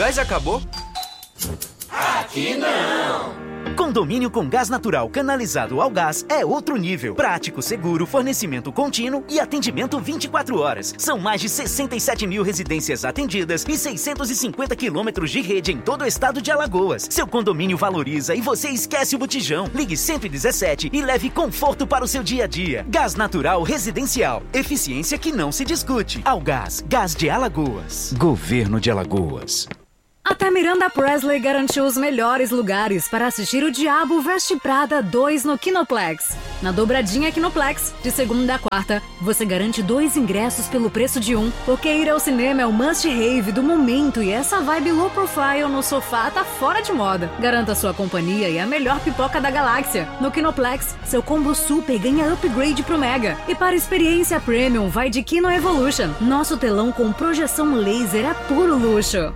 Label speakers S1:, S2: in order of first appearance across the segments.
S1: gás acabou?
S2: Aqui não!
S3: Condomínio com gás natural canalizado ao gás é outro nível. Prático, seguro, fornecimento contínuo e atendimento 24 horas. São mais de 67 mil residências atendidas e 650 quilômetros de rede em todo o estado de Alagoas. Seu condomínio valoriza e você esquece o botijão. Ligue 117 e leve conforto para o seu dia a dia. Gás natural residencial. Eficiência que não se discute. Algás, Gás de Alagoas. Governo de Alagoas.
S4: A Miranda Presley garantiu os melhores lugares para assistir O Diabo Veste Prada 2 no Kinoplex. Na dobradinha Kinoplex, de segunda a quarta, você garante 2 ingressos pelo preço de 1, porque ir ao cinema é o must-have do momento e essa vibe low profile no sofá tá fora de moda. Garanta sua companhia e a melhor pipoca da galáxia. No Kinoplex, seu combo super ganha upgrade pro Mega. E para experiência premium, vai de Kino Evolution. Nosso telão com projeção laser é puro luxo.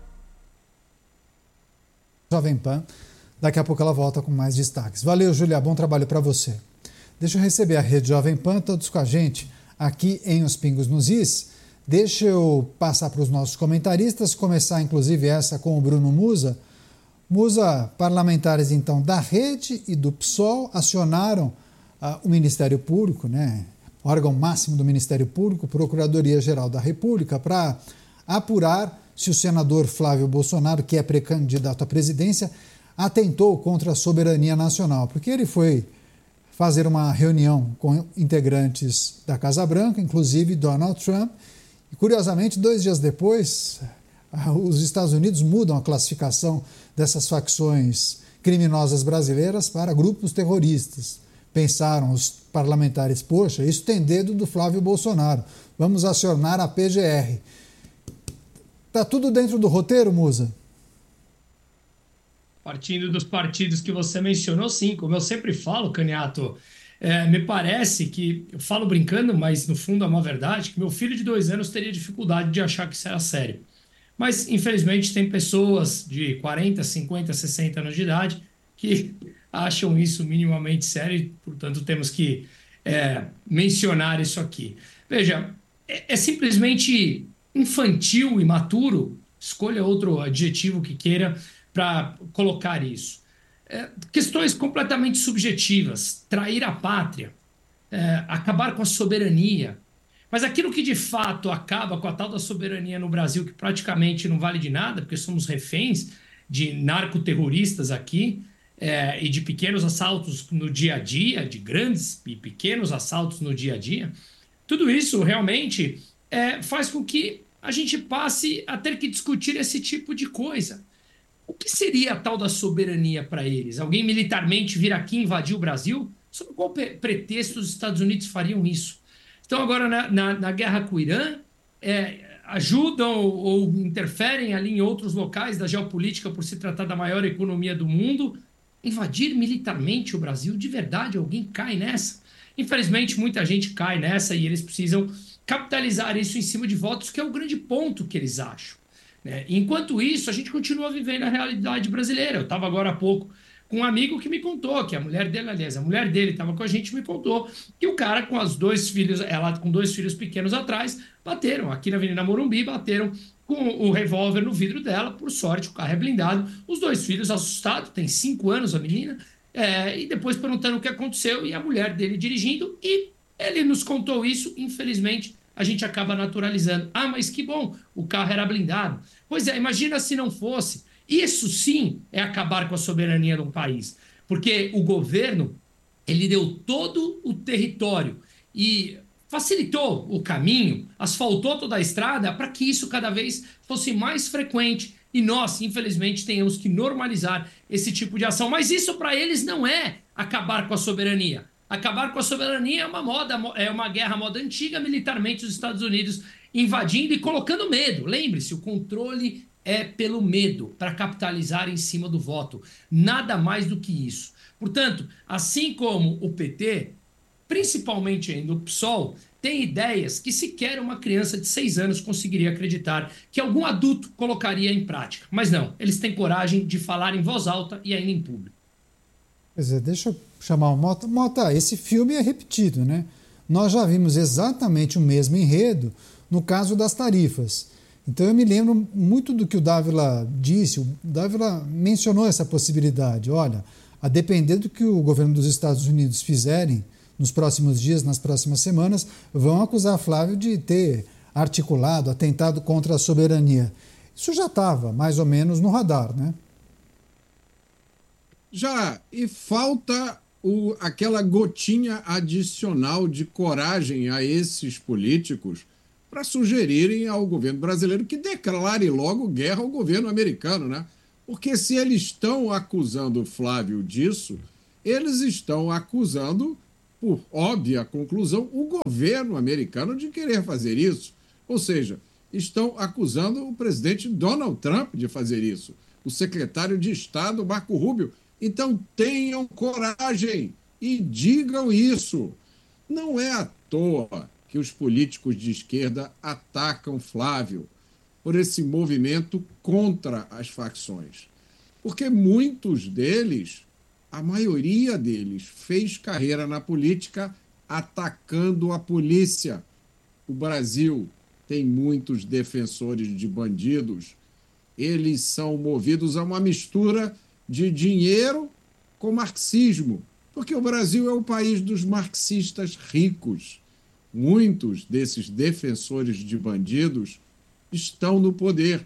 S5: Jovem Pan. Daqui a pouco ela volta com mais destaques. Valeu, Júlia. Bom trabalho para você. Deixa eu receber a Rede Jovem Pan, todos com a gente aqui em Os Pingos nos Is. Deixa eu passar para os nossos comentaristas, começar inclusive essa com o Bruno Musa. Musa, parlamentares então da Rede e do PSOL acionaram o Ministério Público, né, o órgão máximo do Ministério Público, Procuradoria-Geral da República, para apurar se o senador Flávio Bolsonaro, que é pré-candidato à presidência, atentou contra a soberania nacional, porque ele foi fazer uma reunião com integrantes da Casa Branca, inclusive Donald Trump, e curiosamente, 2 dias depois, os Estados Unidos mudam a classificação dessas facções criminosas brasileiras para grupos terroristas. Pensaram os parlamentares, poxa, isso tem dedo do Flávio Bolsonaro, vamos acionar a PGR. Está tudo dentro do roteiro, Musa?
S6: Partindo dos partidos que você mencionou, sim. Como eu sempre falo, Caniato, me parece que, eu falo brincando, mas no fundo é uma verdade, que meu filho de 2 anos teria dificuldade de achar que isso era sério. Mas, infelizmente, tem pessoas de 40, 50, 60 anos de idade que acham isso minimamente sério e, portanto, temos que mencionar isso aqui. Veja, é simplesmente infantil, imaturo, escolha outro adjetivo que queira para colocar isso. Questões completamente subjetivas, trair a pátria, acabar com a soberania. Mas aquilo que de fato acaba com a tal da soberania no Brasil, que praticamente não vale de nada, porque somos reféns de narcoterroristas aqui, e de pequenos assaltos no dia a dia, de grandes e pequenos assaltos no dia a dia, tudo isso realmente faz com que a gente passe a ter que discutir esse tipo de coisa. O que seria a tal da soberania para eles? Alguém militarmente vir aqui invadir o Brasil? Sob qual pretexto os Estados Unidos fariam isso? Então, agora, na guerra com o Irã, ajudam ou interferem ali em outros locais da geopolítica por se tratar da maior economia do mundo. Invadir militarmente o Brasil? De verdade, alguém cai nessa? Infelizmente, muita gente cai nessa e eles precisam capitalizar isso em cima de votos, que é o grande ponto que eles acham. Né? Enquanto isso, a gente continua vivendo a realidade brasileira. Eu estava agora há pouco com um amigo que me contou, que a mulher dele, aliás, a mulher dele estava com a gente e me contou que o cara com os 2 filhos, ela com 2 filhos pequenos atrás, bateram aqui na Avenida Morumbi, bateram com o revólver no vidro dela. Por sorte, o carro é blindado. Os 2 filhos assustados, tem 5 anos a menina, e depois perguntando o que aconteceu, e a mulher dele dirigindo, e ele nos contou isso. Infelizmente, a gente acaba naturalizando. Ah, mas que bom, o carro era blindado. Pois é, imagina se não fosse. Isso sim é acabar com a soberania de um país. Porque o governo, ele deu todo o território e facilitou o caminho, asfaltou toda a estrada para que isso cada vez fosse mais frequente. E nós, infelizmente, tenhamos que normalizar esse tipo de ação. Mas isso para eles não é acabar com a soberania. Acabar com a soberania é uma guerra moda antiga, militarmente os Estados Unidos invadindo e colocando medo. Lembre-se, o controle é pelo medo, para capitalizar em cima do voto. Nada mais do que isso. Portanto, assim como o PT, principalmente ainda o PSOL, tem ideias que sequer uma criança de 6 anos conseguiria acreditar que algum adulto colocaria em prática. Mas não, eles têm coragem de falar em voz alta e ainda em público.
S5: Pois é, deixa eu chamar o Mota. Mota, esse filme é repetido, né? Nós já vimos exatamente o mesmo enredo no caso das tarifas. Então eu me lembro muito do que o Dávila disse. O Dávila mencionou essa possibilidade. Olha, a depender do que o governo dos Estados Unidos fizerem nos próximos dias, nas próximas semanas, vão acusar Flávio de ter articulado, atentado contra a soberania. Isso já estava mais ou menos no radar, né?
S1: Já, e falta aquela gotinha adicional de coragem a esses políticos para sugerirem ao governo brasileiro que declare logo guerra ao governo americano, né? Porque se eles estão acusando o Flávio disso, eles estão acusando, por óbvia conclusão, o governo americano de querer fazer isso. Ou seja, estão acusando o presidente Donald Trump de fazer isso, o secretário de Estado Marco Rubio. Então tenham coragem e digam isso. Não é à toa que os políticos de esquerda atacam Flávio por esse movimento contra as facções. Porque muitos deles, a maioria deles, fez carreira na política atacando a polícia. O Brasil tem muitos defensores de bandidos. Eles são movidos a uma mistura de dinheiro com marxismo, porque o Brasil é o país dos marxistas ricos. Muitos desses defensores de bandidos estão no poder.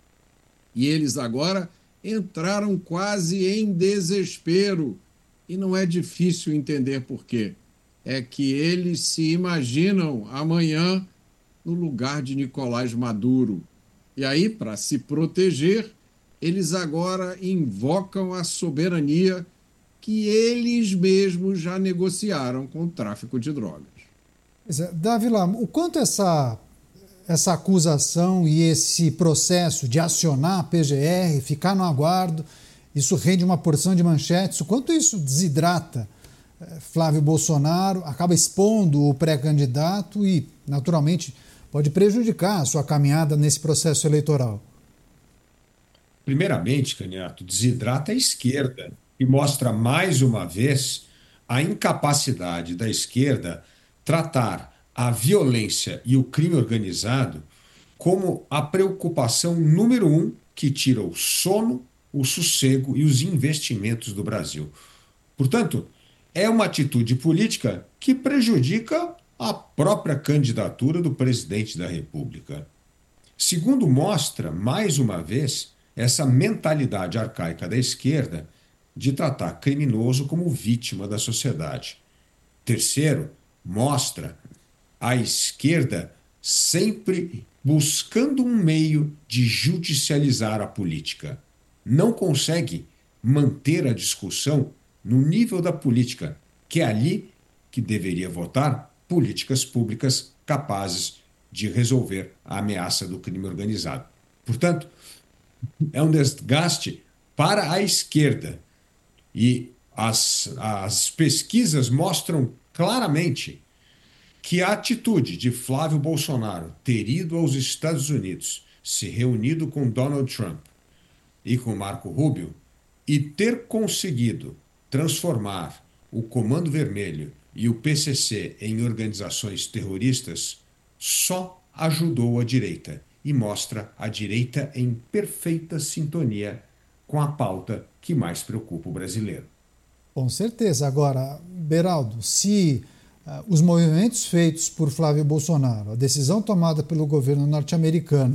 S1: E eles agora entraram quase em desespero. E não é difícil entender por quê. É que eles se imaginam amanhã no lugar de Nicolás Maduro. E aí, para se proteger, eles agora invocam a soberania que eles mesmos já negociaram com o tráfico de drogas.
S5: Dávila, o quanto essa acusação e esse processo de acionar a PGR, ficar no aguardo, isso rende uma porção de manchetes, o quanto isso desidrata Flávio Bolsonaro, acaba expondo o pré-candidato e, naturalmente, pode prejudicar a sua caminhada nesse processo eleitoral?
S7: Primeiramente, Caniato, desidrata a esquerda e mostra mais uma vez a incapacidade da esquerda tratar a violência e o crime organizado como a preocupação número 1 que tira o sono, o sossego e os investimentos do Brasil. Portanto, é uma atitude política que prejudica a própria candidatura do presidente da República. Segundo, mostra, mais uma vez, essa mentalidade arcaica da esquerda de tratar criminoso como vítima da sociedade. Terceiro, mostra a esquerda sempre buscando um meio de judicializar a política. Não consegue manter a discussão no nível da política, que é ali que deveria votar políticas públicas capazes de resolver a ameaça do crime organizado. Portanto, é um desgaste para a esquerda. E as pesquisas mostram claramente que a atitude de Flávio Bolsonaro ter ido aos Estados Unidos, se reunido com Donald Trump e com Marco Rubio, e ter conseguido transformar o Comando Vermelho e o PCC em organizações terroristas, só ajudou a direita e mostra a direita em perfeita sintonia com a pauta que mais preocupa o brasileiro.
S5: Com certeza. Agora, Beraldo, se os movimentos feitos por Flávio Bolsonaro, a decisão tomada pelo governo norte-americano,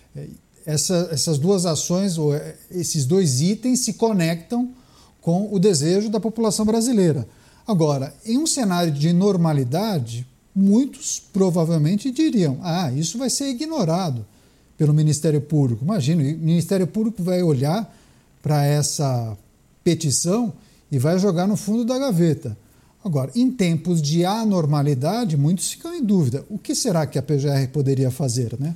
S5: essas duas ações, ou esses dois itens se conectam com o desejo da população brasileira. Agora, em um cenário de normalidade, muitos provavelmente diriam: isso vai ser ignorado pelo Ministério Público. Imagina, o Ministério Público vai olhar para essa petição e vai jogar no fundo da gaveta. Agora, em tempos de anormalidade, muitos ficam em dúvida. O que será que a PGR poderia fazer, né?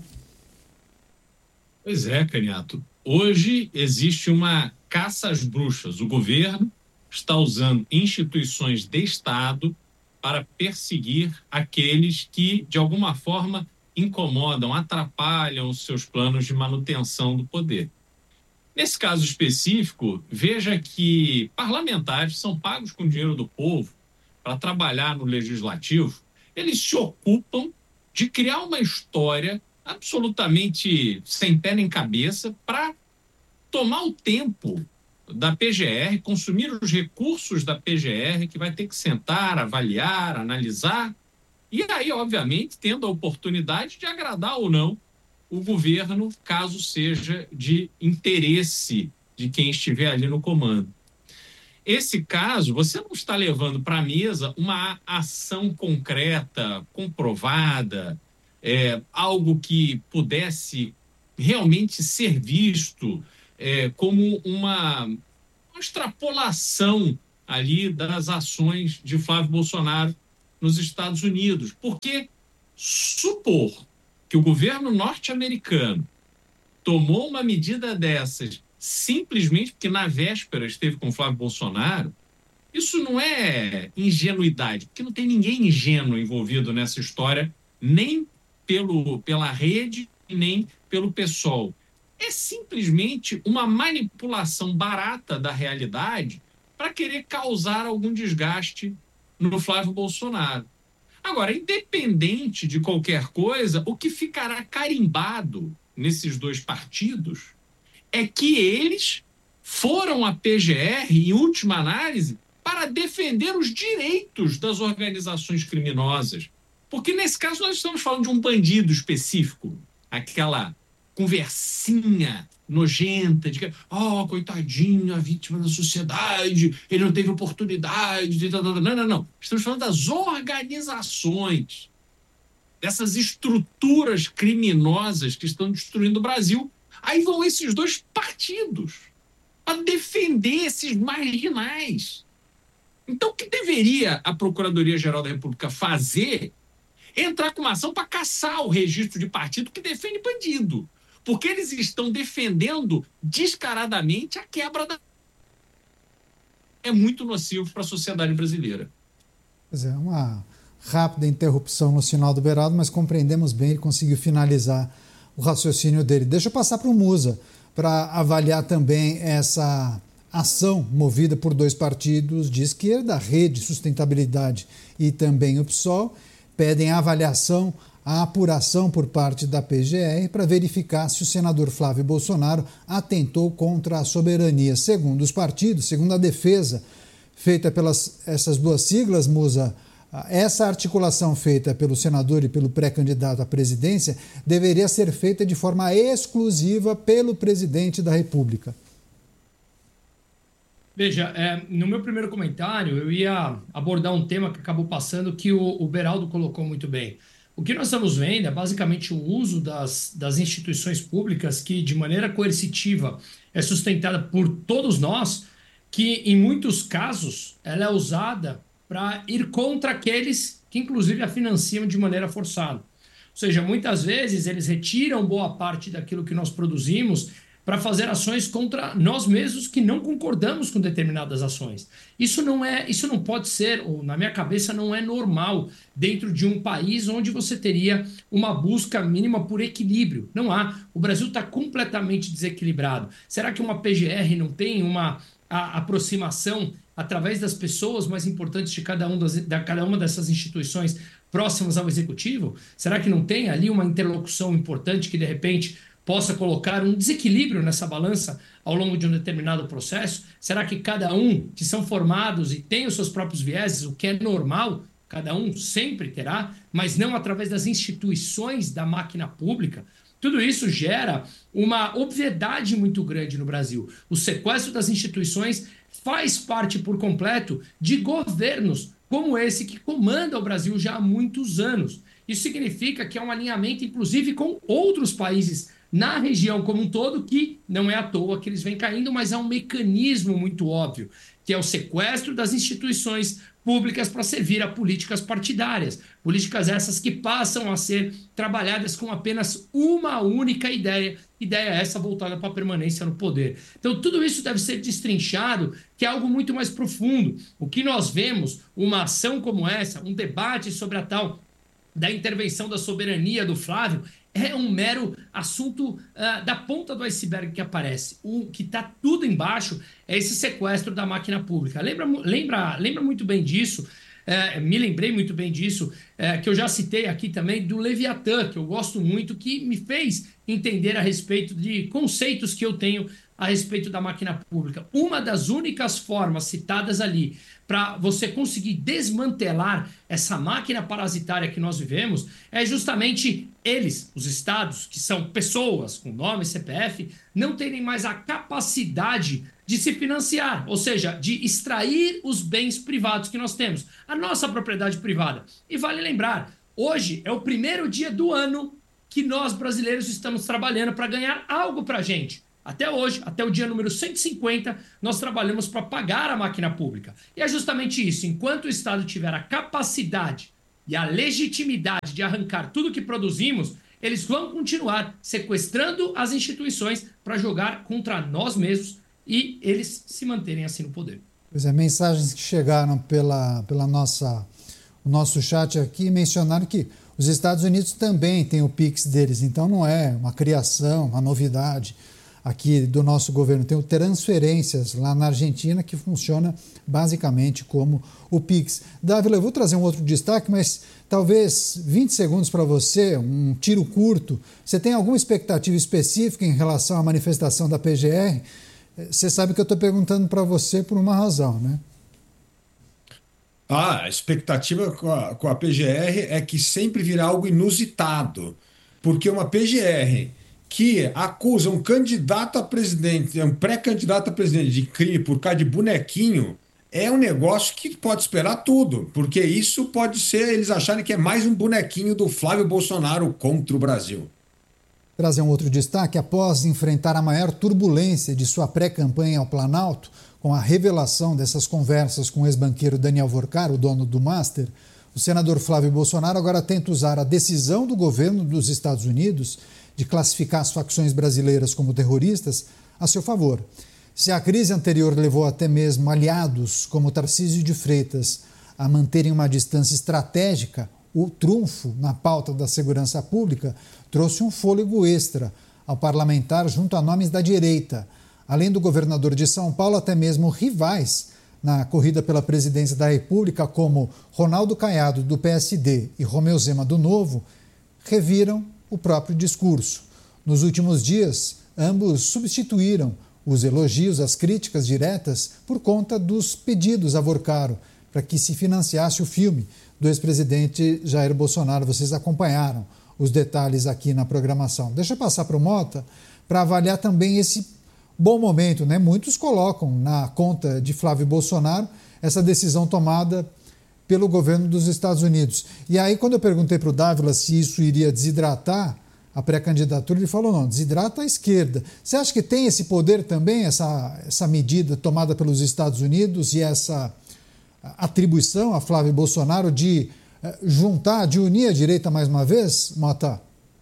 S2: Pois é, Caniato. Hoje existe uma caça às bruxas. O governo está usando instituições de Estado para perseguir aqueles que, de alguma forma, incomodam, atrapalham os seus planos de manutenção do poder. Nesse caso específico, veja que parlamentares são pagos com dinheiro do povo para trabalhar no legislativo. Eles se ocupam de criar uma história absolutamente sem pé nem cabeça para tomar o tempo da PGR, consumir os recursos da PGR, que vai ter que sentar, avaliar, analisar, e aí, obviamente, tendo a oportunidade de agradar ou não o governo, caso seja de interesse de quem estiver ali no comando. Esse caso, você não está levando para a mesa uma ação concreta, comprovada, algo que pudesse realmente ser visto como uma extrapolação ali das ações de Flávio Bolsonaro nos Estados Unidos. Porque supor que o governo norte-americano tomou uma medida dessas simplesmente porque na véspera esteve com Flávio Bolsonaro, isso não é ingenuidade, porque não tem ninguém ingênuo envolvido nessa história, nem pela rede, nem pelo PSOL. É simplesmente uma manipulação barata da realidade para querer causar algum desgaste no Flávio Bolsonaro. Agora, independente de qualquer coisa, o que ficará carimbado nesses dois partidos é que eles foram à PGR, em última análise, para defender os direitos das organizações criminosas. Porque, nesse caso, nós estamos falando de um bandido específico, aquela conversinha nojenta de que, coitadinho, a vítima da sociedade, ele não teve oportunidade. Não. Estamos falando das organizações, dessas estruturas criminosas que estão destruindo o Brasil. Aí vão esses dois partidos para defender esses marginais. Então, o que deveria a Procuradoria-Geral da República fazer é entrar com uma ação para caçar o registro de partido que defende bandido. Porque eles estão defendendo descaradamente a quebra da... É muito nocivo para a sociedade brasileira.
S5: Pois é, uma rápida interrupção no sinal do Beraldo, mas compreendemos bem, ele conseguiu finalizar o raciocínio dele. Deixa eu passar para o Musa, para avaliar também essa ação movida por dois partidos de esquerda, a Rede Sustentabilidade e também o PSOL, pedem a avaliação, a apuração por parte da PGR para verificar se o senador Flávio Bolsonaro atentou contra a soberania. Segundo os partidos, segundo a defesa feita pelas essas duas siglas, Musa, essa articulação feita pelo senador e pelo pré-candidato à presidência deveria ser feita de forma exclusiva pelo presidente da República.
S6: Veja, no meu primeiro comentário, eu ia abordar um tema que acabou passando que o Beraldo colocou muito bem. O que nós estamos vendo é basicamente o uso das instituições públicas que, de maneira coercitiva, é sustentada por todos nós, que, em muitos casos, ela é usada para ir contra aqueles que, inclusive, a financiam de maneira forçada. Ou seja, muitas vezes eles retiram boa parte daquilo que nós produzimos para fazer ações contra nós mesmos que não concordamos com determinadas ações. Isso não pode ser, ou na minha cabeça não é normal dentro de um país onde você teria uma busca mínima por equilíbrio. Não há. O Brasil está completamente desequilibrado. Será que uma PGR não tem uma aproximação através das pessoas mais importantes de cada uma dessas instituições próximas ao executivo? Será que não tem ali uma interlocução importante que, de repente, possa colocar um desequilíbrio nessa balança ao longo de um determinado processo? Será que cada um que são formados e tem os seus próprios vieses, o que é normal, cada um sempre terá, mas não através das instituições da máquina pública? Tudo isso gera uma obviedade muito grande no Brasil. O sequestro das instituições faz parte por completo de governos como esse que comanda o Brasil já há muitos anos. Isso significa que é um alinhamento, inclusive, com outros países na região como um todo, que não é à toa que eles vêm caindo, mas é um mecanismo muito óbvio, que é o sequestro das instituições públicas para servir a políticas partidárias. Políticas essas que passam a ser trabalhadas com apenas uma única ideia essa voltada para a permanência no poder. Então, tudo isso deve ser destrinchado, que é algo muito mais profundo. O que nós vemos, uma ação como essa, um debate sobre a tal da intervenção da soberania do Flávio, é um mero assunto da ponta do iceberg que aparece. O que está tudo embaixo é esse sequestro da máquina pública. Lembra muito bem disso Me lembrei muito bem disso, que eu já citei aqui também, do Leviatã, que eu gosto muito, que me fez entender a respeito de conceitos que eu tenho a respeito da máquina pública. Uma das únicas formas citadas ali para você conseguir desmantelar essa máquina parasitária que nós vivemos é justamente eles, os estados, que são pessoas com nome e CPF, não terem mais a capacidade de se financiar, ou seja, de extrair os bens privados que nós temos, a nossa propriedade privada. E vale lembrar, hoje é o primeiro dia do ano que nós brasileiros estamos trabalhando para ganhar algo para a gente. Até hoje, até o dia número 150, nós trabalhamos para pagar a máquina pública. E é justamente isso. Enquanto o Estado tiver a capacidade e a legitimidade de arrancar tudo que produzimos, eles vão continuar sequestrando as instituições para jogar contra nós mesmos e eles se manterem assim no poder.
S5: Pois é, mensagens que chegaram pela o nosso chat aqui mencionaram que os Estados Unidos também têm o Pix deles, então não é uma criação, uma novidade aqui do nosso governo. Tem transferências lá na Argentina que funciona basicamente como o Pix. Dávila, eu vou trazer um outro destaque, mas talvez 20 segundos para você, um tiro curto. Você tem alguma expectativa específica em relação à manifestação da PGR? Você sabe que eu estou perguntando para você por uma razão, né?
S7: A expectativa com a PGR é que sempre virá algo inusitado, porque uma PGR que acusa um candidato a presidente, um pré-candidato a presidente de crime por causa de bonequinho, é um negócio que pode esperar tudo, porque isso pode ser eles acharem que é mais um bonequinho do Flávio Bolsonaro contra o Brasil.
S5: Trazer um outro destaque: após enfrentar a maior turbulência de sua pré-campanha ao Planalto, com a revelação dessas conversas com o ex-banqueiro Daniel Vorcar, o dono do Master, o senador Flávio Bolsonaro agora tenta usar a decisão do governo dos Estados Unidos de classificar as facções brasileiras como terroristas a seu favor. Se a crise anterior levou até mesmo aliados como Tarcísio de Freitas a manterem uma distância estratégica, o trunfo na pauta da segurança pública trouxe um fôlego extra ao parlamentar junto a nomes da direita. Além do governador de São Paulo, até mesmo rivais na corrida pela presidência da República, como Ronaldo Caiado, do PSD, e Romeu Zema, do Novo, reviram o próprio discurso. Nos últimos dias, ambos substituíram os elogios, as críticas diretas, por conta dos pedidos a Vorcaro para que se financiasse o filme do ex-presidente Jair Bolsonaro. Vocês acompanharam os detalhes aqui na programação. Deixa eu passar para o Mota para avaliar também esse bom momento, né? Muitos colocam na conta de Flávio Bolsonaro essa decisão tomada pelo governo dos Estados Unidos. E aí, quando eu perguntei para o Dávila se isso iria desidratar a pré-candidatura, ele falou: não, desidrata a esquerda. Você acha que tem esse poder também, essa medida tomada pelos Estados Unidos e essa atribuição a Flávio Bolsonaro de juntar, de unir a direita mais uma vez, Mota?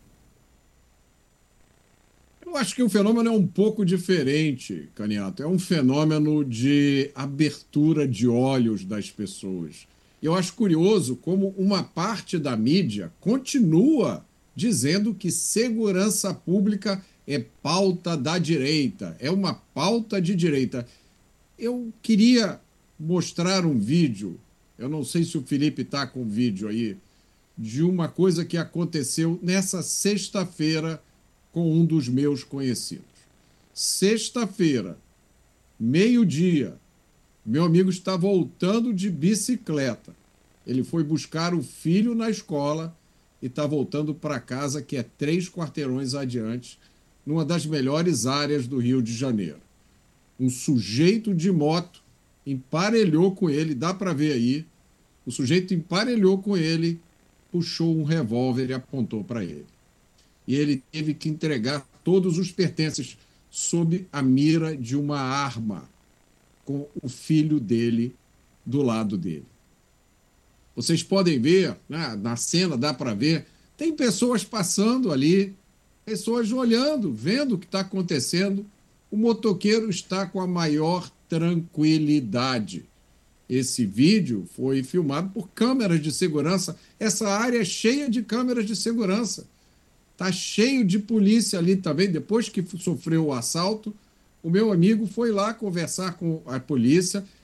S1: Eu acho que o fenômeno é um pouco diferente, Caniato. É um fenômeno de abertura de olhos das pessoas. Eu acho curioso como uma parte da mídia continua dizendo que segurança pública é pauta da direita, é uma pauta de direita. Eu queria mostrar um vídeo, eu não sei se o Felipe está com o vídeo aí, de uma coisa que aconteceu nessa sexta-feira com um dos meus conhecidos. Sexta-feira, meio-dia, meu amigo está voltando de bicicleta. Ele foi buscar o filho na escola e está voltando para casa, que é 3 quarteirões adiante, numa das melhores áreas do Rio de Janeiro. Um sujeito de moto emparelhou com ele, dá para ver aí, o sujeito emparelhou com ele, puxou um revólver e apontou para ele. E ele teve que entregar todos os pertences sob a mira de uma arma, com o filho dele do lado dele. Vocês podem ver, né, na cena dá para ver, tem pessoas passando ali, pessoas olhando, vendo o que está acontecendo. O motoqueiro está com a maior tranquilidade. Esse vídeo foi filmado por câmeras de segurança. Essa área é cheia de câmeras de segurança. Está cheio de polícia ali também. Depois que sofreu o assalto, o meu amigo foi lá conversar com a polícia.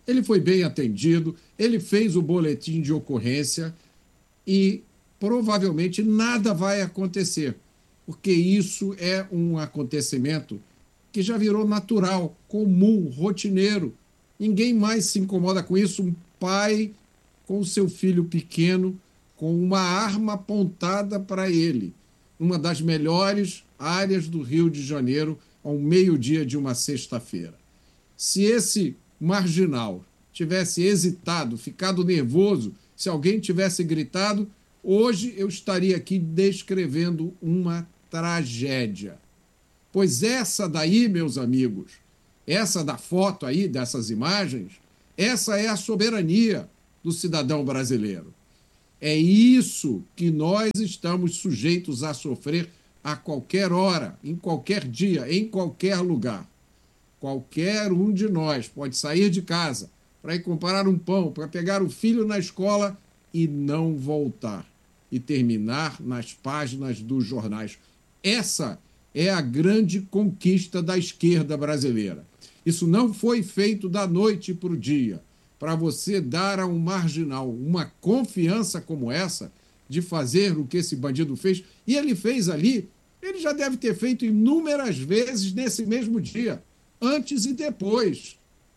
S1: ele foi bem atendido, ele fez o boletim de ocorrência e provavelmente nada vai acontecer, porque isso é um acontecimento que já virou natural, comum, rotineiro. Ninguém mais se incomoda com isso. Um pai com o seu filho pequeno, com uma arma apontada para ele, numa das melhores áreas do Rio de Janeiro, ao meio-dia de uma sexta-feira. Se esse marginal tivesse hesitado, ficado nervoso, se alguém tivesse gritado, hoje eu estaria aqui descrevendo uma tragédia. Pois essa daí, meus amigos, essa da foto aí, dessas imagens, essa é a soberania do cidadão brasileiro. É isso que nós estamos sujeitos a sofrer a qualquer hora, em qualquer dia, em qualquer lugar. Qualquer um de nós pode sair de casa para ir comprar um pão, para pegar o filho na escola e não voltar, e terminar nas páginas dos jornais. Essa é a grande conquista da esquerda brasileira. Isso não foi feito da noite para o dia, para você dar a um marginal uma confiança como essa de fazer o que esse bandido fez. E ele fez ali, ele já deve ter feito inúmeras vezes nesse mesmo dia, antes e depois.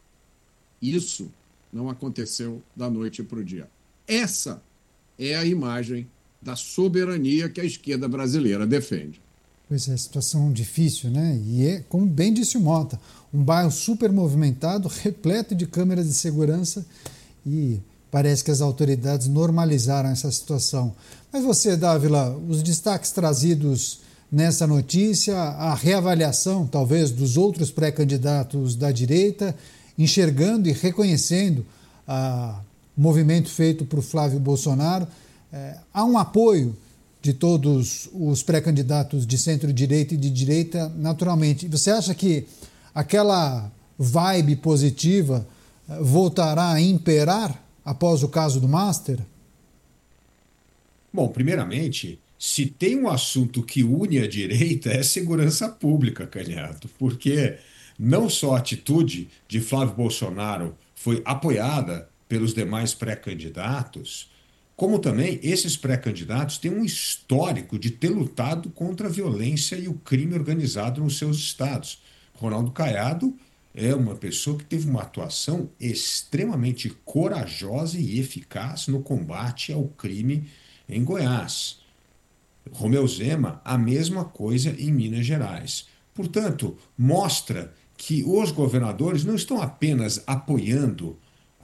S1: Isso não aconteceu da noite para o dia. Essa é a imagem da soberania que a esquerda brasileira defende.
S5: Pois é, situação difícil, né? E é, como bem disse o Mota, um bairro super movimentado, repleto de câmeras de segurança, e parece que as autoridades normalizaram essa situação. Mas você, Dávila, os destaques trazidos nessa notícia, a reavaliação, talvez, dos outros pré-candidatos da direita, enxergando e reconhecendo o movimento feito por Flávio Bolsonaro, há um apoio de todos os pré-candidatos de centro-direita e de direita, naturalmente. Você acha que aquela vibe positiva voltará a imperar após o caso do Master?
S7: Bom, primeiramente, se tem um assunto que une a direita é segurança pública, Canhato, porque não só a atitude de Flávio Bolsonaro foi apoiada pelos demais pré-candidatos, como também esses pré-candidatos têm um histórico de ter lutado contra a violência e o crime organizado nos seus estados. Ronaldo Caiado é uma pessoa que teve uma atuação extremamente corajosa e eficaz no combate ao crime em Goiás. Romeu Zema, a mesma coisa em Minas Gerais. Portanto, mostra que os governadores não estão apenas apoiando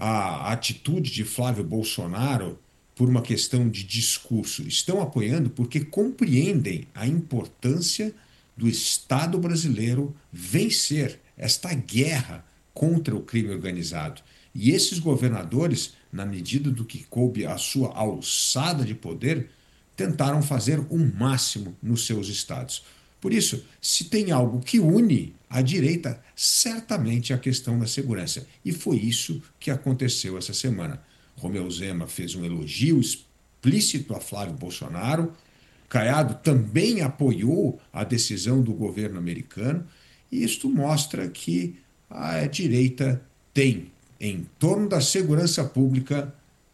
S7: a atitude de Flávio Bolsonaro por uma questão de discurso, estão apoiando porque compreendem a importância do Estado brasileiro vencer esta guerra contra o crime organizado. E esses governadores, na medida do que coube a sua alçada de poder, tentaram fazer o máximo nos seus estados. Por isso, se tem algo que une a direita, certamente é a questão da segurança. E foi isso que aconteceu essa semana. Romeu Zema fez um elogio explícito a Flávio Bolsonaro, Caiado também apoiou a decisão do governo americano, e isto mostra que a direita tem, em torno da segurança pública,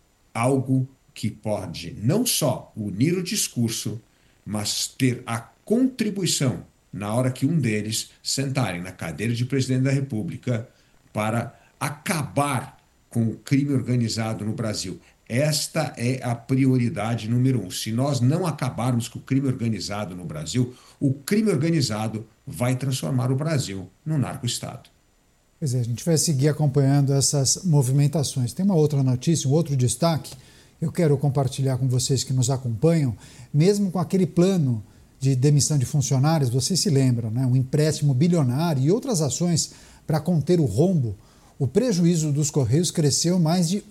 S7: algo que pode não só unir o discurso, mas ter a contribuição na hora que um deles sentarem na cadeira de presidente da República para acabar com o crime organizado no Brasil. Esta é a prioridade número 1. Se nós não acabarmos com o crime organizado no Brasil, o crime organizado vai transformar o Brasil num narco-estado.
S5: Pois é, a gente vai seguir acompanhando essas movimentações. Tem uma outra notícia, um outro destaque, eu quero compartilhar com vocês que nos acompanham, mesmo com aquele plano de demissão de funcionários, vocês se lembram, né? Um empréstimo bilionário e outras ações para conter o rombo. O prejuízo dos Correios cresceu mais de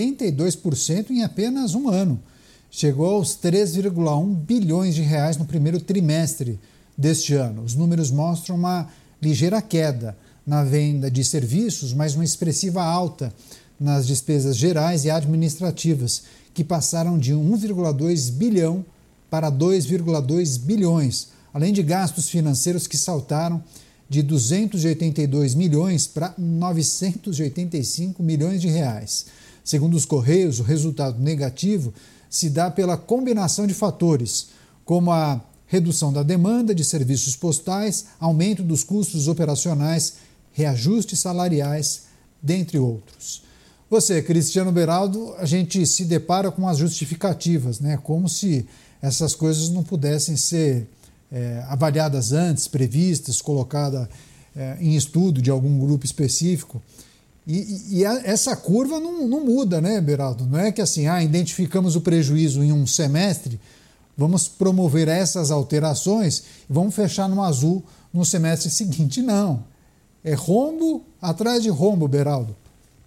S5: 82% em apenas um ano. Chegou aos 3,1 bilhões de reais no primeiro trimestre deste ano. Os números mostram uma ligeira queda na venda de serviços, mas uma expressiva alta nas despesas gerais e administrativas, que passaram de 1,2 bilhão para 2,2 bilhões, além de gastos financeiros que saltaram de 282 milhões para 985 milhões de reais. Segundo os Correios, o resultado negativo se dá pela combinação de fatores, como a redução da demanda de serviços postais, aumento dos custos operacionais, reajustes salariais, dentre outros. Você, Cristiano Beraldo, a gente se depara com as justificativas, né? Como se essas coisas não pudessem ser avaliadas antes, previstas, colocadas em estudo de algum grupo específico. E essa curva não muda, né, Beraldo? Não é que assim, identificamos o prejuízo em um semestre, vamos promover essas alterações e vamos fechar no azul no semestre seguinte. Não. É rombo atrás de rombo, Beraldo.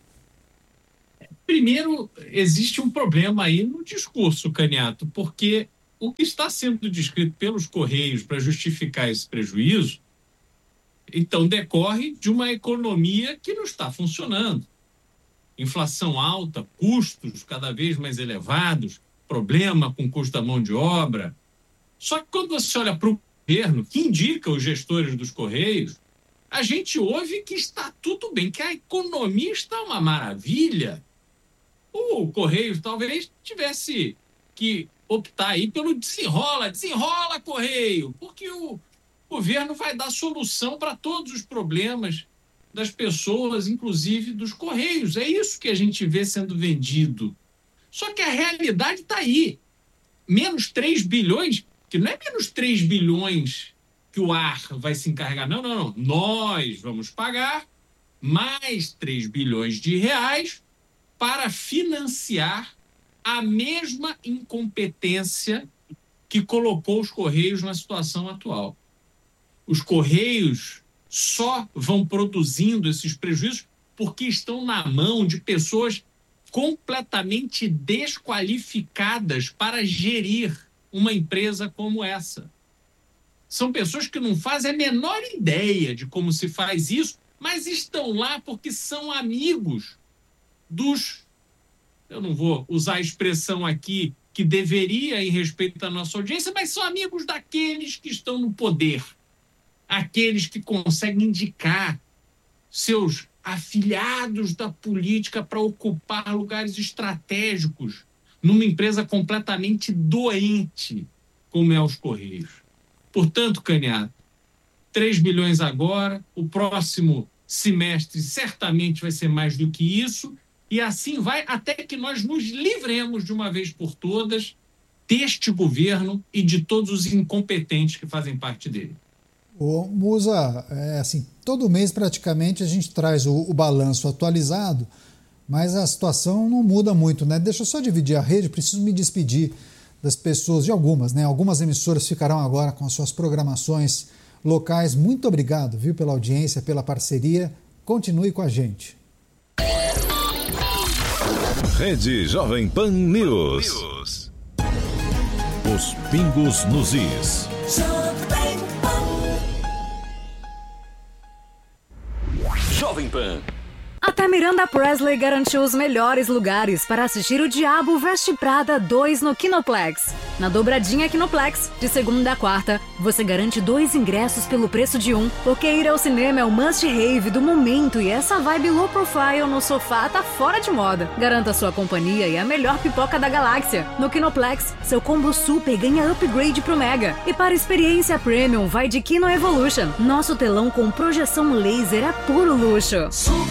S2: Primeiro, existe um problema aí no discurso, Caniato, porque o que está sendo descrito pelos Correios para justificar esse prejuízo, então decorre de uma economia que não está funcionando. Inflação alta, custos cada vez mais elevados, problema com o custo da mão de obra. Só que quando você olha para o governo, que indica os gestores dos Correios, a gente ouve que está tudo bem, que a economia está uma maravilha. O Correios talvez tivesse que optar aí pelo desenrola Correio, porque o governo vai dar solução para todos os problemas das pessoas, inclusive dos Correios. É isso que a gente vê sendo vendido. Só que a realidade está aí. Menos 3 bilhões, que não é menos 3 bilhões que o ar vai se encarregar. Não. Nós vamos pagar mais 3 bilhões de reais para financiar a mesma incompetência que colocou os Correios na situação atual. Os Correios só vão produzindo esses prejuízos porque estão na mão de pessoas completamente desqualificadas para gerir uma empresa como essa. São pessoas que não fazem a menor ideia de como se faz isso, mas estão lá porque são amigos dos... Eu não vou usar a expressão aqui que deveria em respeito à nossa audiência, mas são amigos daqueles que estão no poder, aqueles que conseguem indicar seus afiliados da política para ocupar lugares estratégicos numa empresa completamente doente, como é os Correios. Portanto, Caniato, 3 bilhões agora, o próximo semestre certamente vai ser mais do que isso, e assim vai até que nós nos livremos de uma vez por todas deste governo e de todos os incompetentes que fazem parte dele.
S5: Ô, Musa, todo mês praticamente a gente traz o balanço atualizado, mas a situação não muda muito, né? Deixa eu só dividir a rede, preciso me despedir das pessoas, de algumas, né? Algumas emissoras ficarão agora com as suas programações locais. Muito obrigado, viu, pela audiência, pela parceria. Continue com a gente.
S8: Rede Jovem Pan News. Os pingos nos is.
S3: Jovem Pan.
S4: Até Miranda Presley garantiu os melhores lugares para assistir O Diabo Veste Prada 2 no Kinoplex. Na dobradinha Kinoplex, de segunda a quarta, você garante 2 ingressos pelo preço de um, porque ir ao cinema é o must-have do momento e essa vibe low profile no sofá tá fora de moda. Garanta sua companhia e a melhor pipoca da galáxia. No Kinoplex, seu combo super ganha upgrade pro Mega. E para experiência premium, vai de Kino Evolution. Nosso telão com projeção laser é puro luxo.